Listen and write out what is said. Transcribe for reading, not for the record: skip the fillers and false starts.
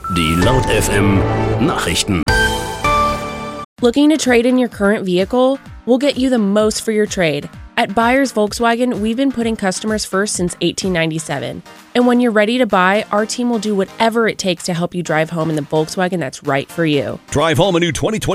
Die Laut FM Nachrichten. Looking to trade in your current vehicle? We'll get you the most for your trade. At Buyers Volkswagen, we've been putting customers first since 1897. And when you're ready to buy, our team will do whatever it takes to help you drive home in the Volkswagen that's right for you. Drive home a new 2020